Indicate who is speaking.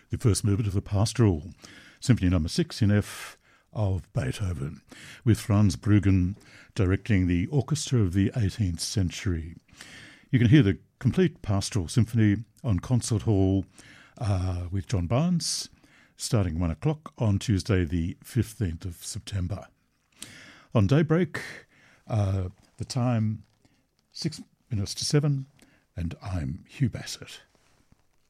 Speaker 1: the first movement of the Pastoral, Symphony No. 6 in F of Beethoven, with Franz Bruggen directing the orchestra of the 18th century. You can hear the complete Pastoral Symphony on Concert Hall with John Barnes, starting 1 o'clock on Tuesday the 15th of September. On Daybreak, the time 6 minutes to 7, and I'm Hugh Bassett.